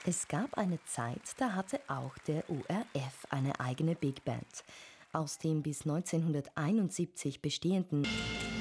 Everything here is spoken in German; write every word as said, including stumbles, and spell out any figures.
Es gab eine Zeit, da hatte auch der O R F eine eigene Big Band. Aus dem bis neunzehnhunderteinundsiebzig bestehenden